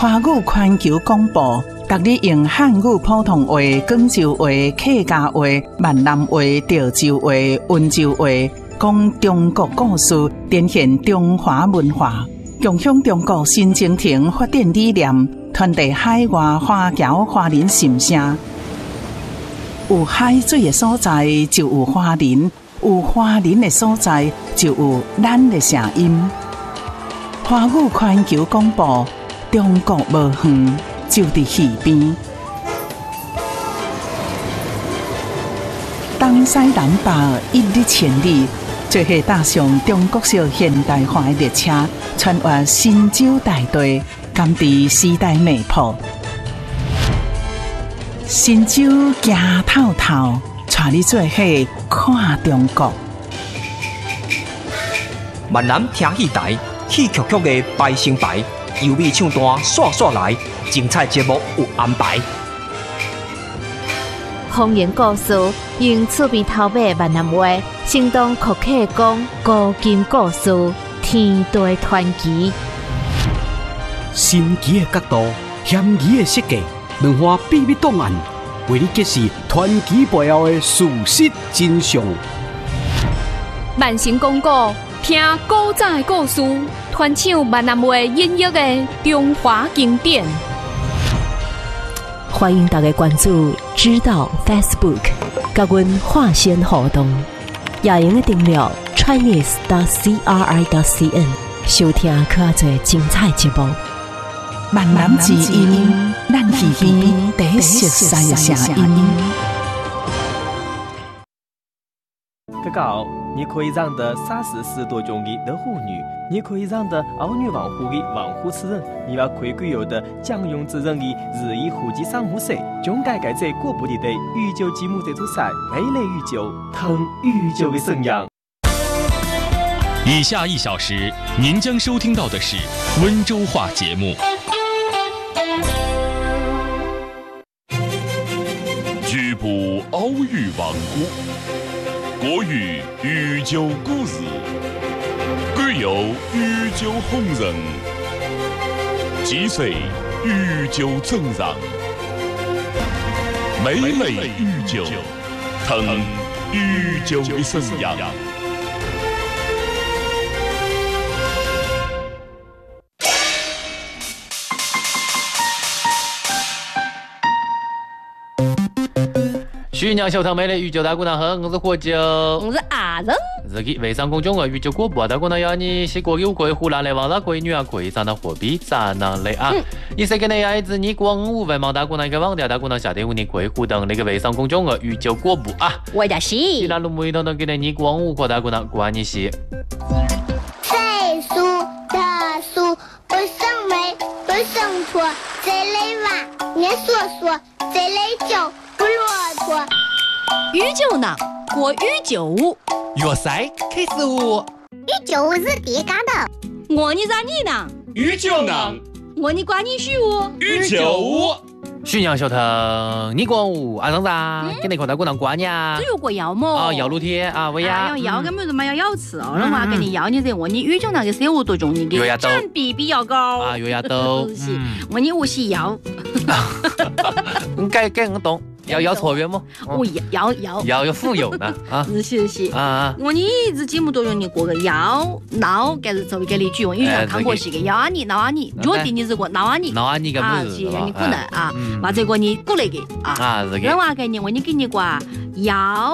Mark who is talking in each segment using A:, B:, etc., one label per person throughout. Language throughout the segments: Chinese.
A: 华语环球广播，逐日用汉语普通话、广州话、客家话、闽南话、潮州话、温州话，讲中国故事，展现中华文化，共享中国新征程发展理念，传递海外华侨华人心声。有海水的所在，就有华人；有华人的所在，就有咱的声音。华语环球广播，中国无远，就伫耳边。东西南北一日千里，做伙踏上中国式现代化的列车，穿越神州大地，甘伫时代脉搏。神州行透透，带你做伙看中国。
B: 闽南听戏台，戏曲曲的排成排，优美唱段刷刷来，精彩节目有安排。
C: 方言故事用厝边头尾闽南话，生动酷客讲古今故事，天地传奇。
D: 神奇的角度，险奇的设计，文化秘密档案，为你揭示传奇背后的事实真相。
E: 慢声广告，听古早的故事，传唱闽南话音乐的中华经典。
C: 欢迎大家关注知道 Facebook， 甲阮化线互动，也用个订阅 Chinese.CRI.CN， 收听较侪精彩节目。
A: 闽南之音，咱耳边第一熟悉的声音。
F: 哥哥好，你可以让的30多种的的妇女，你可以让的儿女王户的王户之人，你要可以有的将用之人的日益户籍上户社，总该在过不的御酒节目这组赛，美丽御酒，腾御酒的生养。
G: 以下1小时，您将收听到的是温州话节目。举步奥育王国，国语御酒故事，贵有御酒红人，几岁御酒正让，美美御酒，腾御酒的生养。
H: 徐娘小堂妹的御酒大姑娘好，我是喝酒，
E: 我是阿仁。
H: 自己微商公众号御酒广播大姑娘要你是国有贵湖南来往那贵女啊贵上的货币咱能来啊！你是跟那样子你光5万毛大姑娘一个网调大姑娘下点5年贵互动那个微商公众号御酒广播啊！
E: 我的是。
H: 你那路每当给你光5个大姑娘关你是。
I: 岁数的数不生美不生错，这类娃年说说，这类酒不啰嗦。
E: 御酒呢，过御酒舞。
J: 粤赛开始舞。
I: 御酒舞是叠嘎的。
E: 我你咋你呢？
J: 御酒呢？
E: 我你关你虚舞。
J: 御酒舞。
H: 徐娘小堂，你光舞阿张啥？给那个大姑娘关呀？
E: 这有过要么？
H: 啊，要露天啊，喂呀！
E: 要根本就没有要吃哦，人话给你要你在我你御酒那个生物多重，你的占比比较高
H: 啊，月牙豆。
E: 我你无锡要。
H: 你改我懂。要错别么？
E: 我
H: 要富有呢啊！
E: 是啊！我你一直节目都用你过个要闹，该是作为给你句用，因为看过是个要啊你闹啊你，决定你是个闹啊你
H: 个
E: 啊，是你可能啊，或者个你过来个啊，人话给你我你给你挂要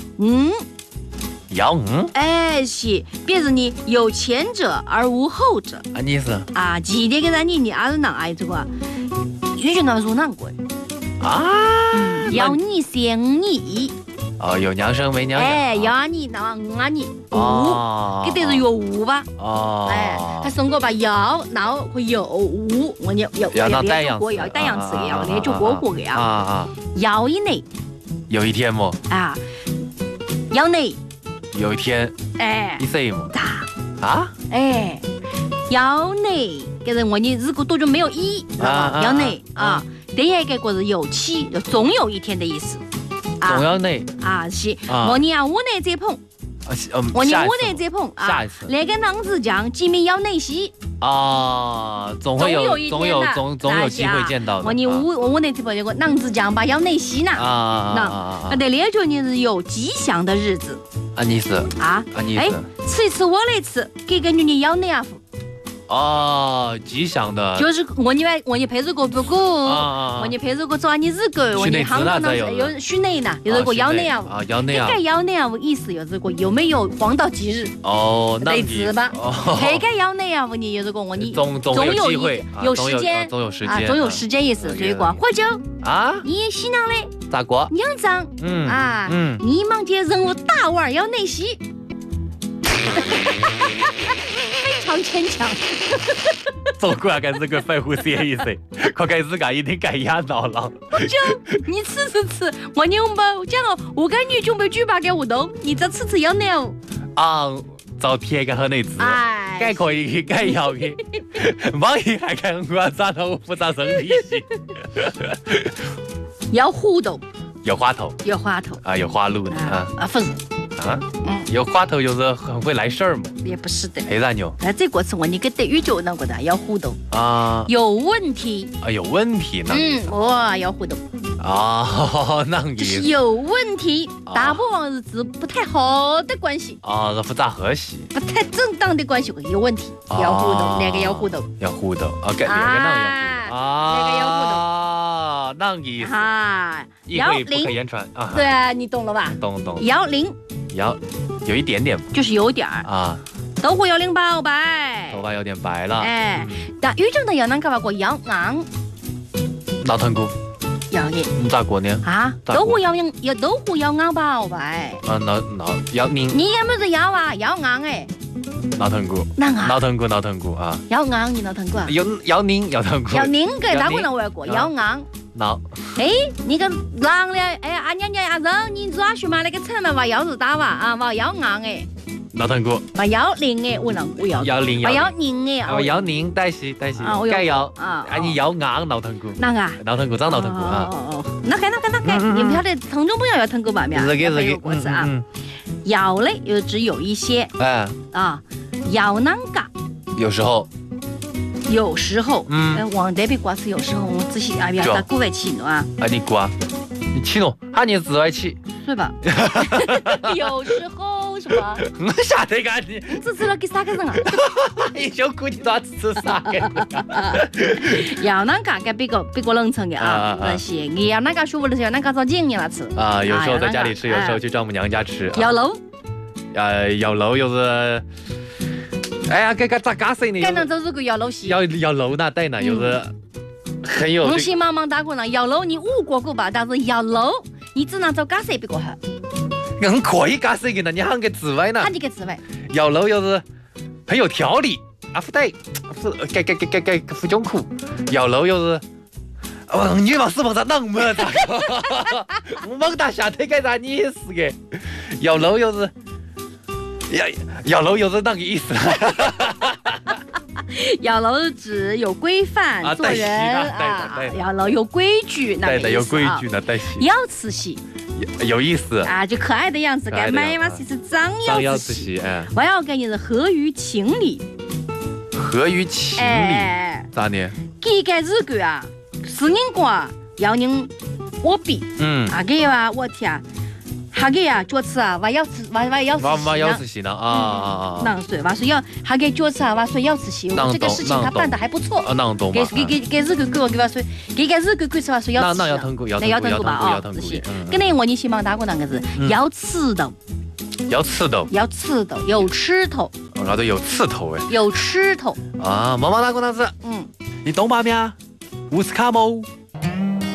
E: 哎是，别是你有前者而无后者
H: 啊，你是
E: 啊，记得给咱你还是哪爱这个，允许那说难过
H: 啊。
E: 要你生你
H: 哦，有娘生没娘养。
E: 哎，要你那我你给得是有无吧？
H: 哦，
E: 哎，还送过把要那和有无，我要连着过，要带样吃的，要连着过的呀。
H: 啊，
E: 要一内
H: 有一天么？
E: 啊，要内
H: 有一天
E: 哎，
H: 你谁么？啊？
E: 哎，要内，给人我你如果多久没有一要内啊。第一个个是有期，总有一天的意思。
H: 总有内
E: 啊是，我你啊，我内再碰，我你我内再碰啊，那个男子讲见面要内戏
H: 啊， 总会有
E: 一天的，
H: 总有机会见到的。
E: 我那天有个囊子酱把要内洗呢那得连着你是有吉祥的日子
H: 你是你是
E: 吃一次我来吃，给个女人要那样
H: 吉祥的，
E: 就是我你配这个不过，我你配这个做你日个，我你韩国呢有许内呢，有这个要那样
H: 要那样，
E: 这个要那样意思有这个有没有黄道吉日得知吧？这个要那样你有这个我你
H: 总有机会，
E: 有时间
H: 总有时间
E: 意思，这个喝酒你新娘嘞
H: 咋过？
E: 娘张你忙接任务大碗要内洗。非常牵强，
H: 走过来开始个肺呼吸一声，快开始干一定干压到了。
E: 就你吃，我牛不讲了，我跟你准备举办个活动，你再吃要牛
H: 找贴个和那字，该可以该要的，万一还看我咋头复杂生理性，
E: 要互动，
H: 有花头
E: 有
H: 花路的
E: 不是。
H: 有花头就是很会来事儿嘛？
E: 也不是的。
H: 黑大牛。
E: 这个是我你跟德语就那个的要互动有问题
H: 有问题呢？
E: 要互动
H: 那意思
E: 有问题，大部分是指不太好的关系
H: 是不咋和谐，
E: 不太正当的关系有问题，要互动，那个要互动，
H: 要互动那个
E: 要互动
H: 那意思
E: 要
H: 不可言传
E: 对啊，你懂了吧？
H: 懂
E: 要零
H: 有一点点，
E: 就是有点豆腐要零包白，
H: 头发有点白了
E: 但语种的要啷个过要硬
H: 老藤菇
E: 要的
H: 你咋过呢
E: 豆腐要硬包白
H: 那要拧
E: 你也没是要要硬
H: 老藤菇要
E: 硬你老藤菇
H: 要拧要藤菇
E: 要拧个大姑娘玩过要硬你个狼嘞娘让你抓去嘛那个城嘛要是打哇要硬
H: 老藤菇
E: 要拧我要
H: 要拧
E: 要拧
H: 要拧带是该要你要硬老藤菇老藤菇长老藤菇
E: 那个你们晓得藤中不要藤菇吧没有
H: 这
E: 个是要嘞又只有一些要啷个有时候往那边挂是有时候我仔细要到国外去
H: 你挂你去喏你自外去
E: 是吧有时候是吧
H: 我晓得干你
E: 只吃了给啥个人
H: 你就估计他吃啥个
E: 要啷个给别个冷层的那些你要啷个舒服的时候啷个找景你来吃
H: 有时候在家里吃有时候去丈母娘家吃
E: 要楼
H: 要楼又是这个咋嘎谁呢？
E: 该能走这个要楼戏，
H: 要楼那带呢，又是很有。
E: 东西忙忙打过呢，要楼你误过吧，但是要楼你只能走嘎谁别过哈。
H: 可以嘎谁个呢？你喊个紫薇呢？
E: 喊你个紫薇。
H: 要楼又是很有条理，不对，该不中苦。要楼又是。你往是碰上那么大，我猛打下腿该咋你也是个。要楼又是。要楼有是那个意思，
E: 要楼指有规范做人要楼有规矩，那个
H: 有规矩呢，
E: 要慈禧
H: 有意思
E: 就可爱的样子，该买嘛是张要慈禧，我要给你是合于情理，
H: 咋呢？
E: 给个日个是人过要人我比给我天哈个脚吃我要吃
H: 我要吃西呢
E: 那对我说要哈个脚吃我说要吃西这个事情他办得还不错给日个给我说给个日个吃我说要吃
H: 那要疼过
E: 吧这些跟那我你希望打过那个字要吃的
H: 有刺头
E: 有吃头
H: 有刺头
E: 有吃头
H: 妈妈打过那字你懂吧咩？乌斯卡莫